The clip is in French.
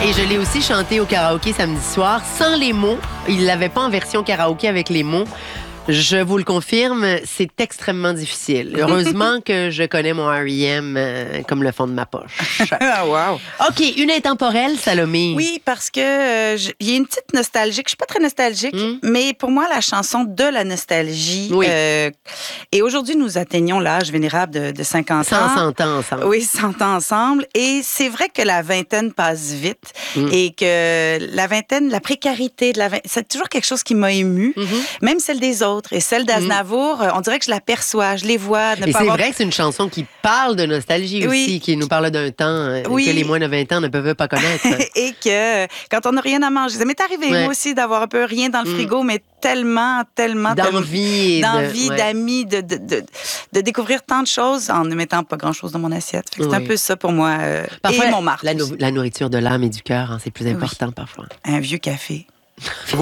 Et je l'ai aussi chanté au karaoké samedi soir, sans les mots. Il ne l'avait pas en version karaoké avec les mots. Je vous le confirme, c'est extrêmement difficile. Heureusement que je connais mon R.E.M. Comme le fond de ma poche. Ah, wow. OK, une intemporelle, Salomé. Oui, parce que il y a une petite nostalgique. Je suis pas très nostalgique, mais pour moi, la chanson de la nostalgie. Oui. Et aujourd'hui, nous atteignons l'âge vénérable de 50 ans. 100 ans ensemble. Oui, 100 ans ensemble. Et c'est vrai que la vingtaine passe vite et que la vingtaine, la précarité de la vingtaine, c'est toujours quelque chose qui m'a émue, même celle des autres. Et celle d'Aznavour, on dirait que je l'aperçois, je les vois. Et c'est vrai que c'est une chanson qui parle de nostalgie aussi, qui nous parle d'un temps que les moins de 20 ans ne peuvent pas connaître. Et que quand on n'a rien à manger, ça m'est arrivé moi aussi d'avoir un peu rien dans le frigo, mais tellement d'envie, d'amis, de découvrir tant de choses en ne mettant pas grand-chose dans mon assiette. C'est un peu ça pour moi. Parfois, et mon marque. La nourriture de l'âme et du cœur, c'est plus important parfois. Un vieux café.